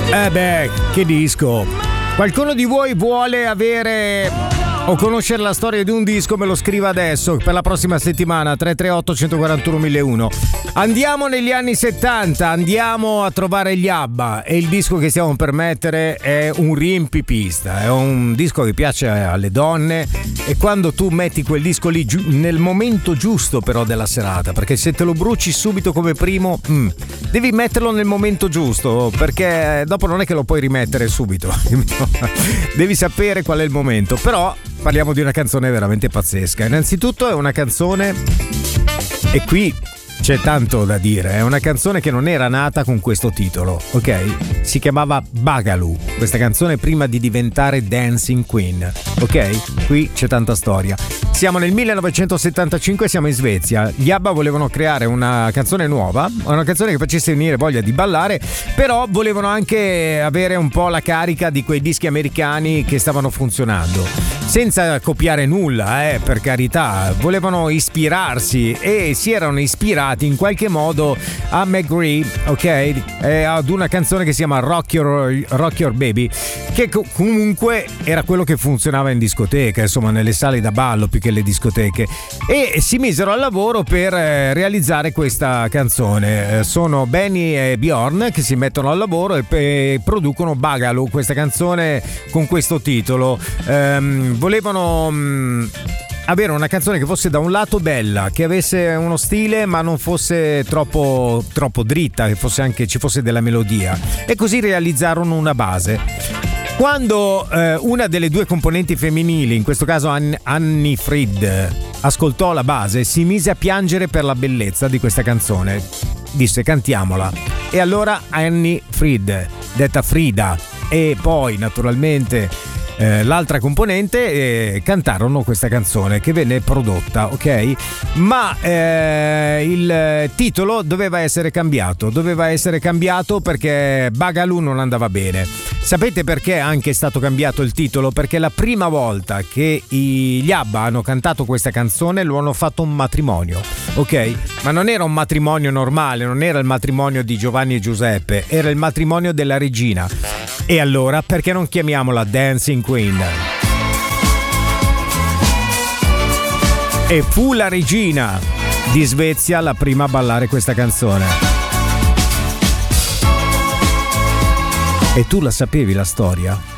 Che disco. Qualcuno di voi vuole avere o conoscere la storia di un disco? Me lo scriva adesso per la prossima settimana. 338 141 1001. Andiamo negli anni 70, andiamo a trovare gli ABBA, e il disco che stiamo per mettere è un riempipista, è un disco che piace alle donne, e quando tu metti quel disco lì nel momento giusto però della serata, perché se te lo bruci subito come primo, devi metterlo nel momento giusto, perché dopo non è che lo puoi rimettere subito. Devi sapere qual è il momento. Però parliamo di una canzone veramente pazzesca. Innanzitutto è una canzone, e qui c'è tanto da dire, è una canzone che non era nata con questo titolo, ok? Si chiamava Bagaloo, questa canzone, prima di diventare Dancing Queen, ok? Qui c'è tanta storia. Siamo nel 1975, siamo in Svezia. Gli ABBA volevano creare una canzone nuova, una canzone che facesse venire voglia di ballare, però volevano anche avere un po' la carica di quei dischi americani che stavano funzionando, senza copiare nulla, per carità. Volevano ispirarsi, e si erano ispirati in qualche modo a McGree, ok? Ad una canzone che si chiama Rock Your Baby, che comunque era quello che funzionava in discoteca, insomma nelle sale da ballo più che le discoteche, e si misero al lavoro per realizzare questa canzone. Sono Benny e Bjorn che si mettono al lavoro e producono Bagaloo, questa canzone con questo titolo. Volevano avere una canzone che fosse da un lato bella, che avesse uno stile ma non fosse troppo dritta, che fosse anche, ci fosse della melodia, e così realizzarono una base. Quando una delle due componenti femminili, in questo caso Annie Fried, ascoltò la base, si mise a piangere per la bellezza di questa canzone. Disse: cantiamola. E allora Annie Fried, detta Frida, e poi naturalmente l'altra componente cantarono questa canzone, che venne prodotta, ok? Ma il titolo doveva essere cambiato perché Bagaloo non andava bene. Sapete perché è anche stato cambiato il titolo? Perché la prima volta che gli ABBA hanno cantato questa canzone lo hanno fatto un matrimonio, ok? Ma non era un matrimonio normale, non era il matrimonio di Giovanni e Giuseppe, era il matrimonio della regina. E allora perché non chiamiamola Dancing Queen? E fu la regina di Svezia la prima a ballare questa canzone. E tu la sapevi la storia?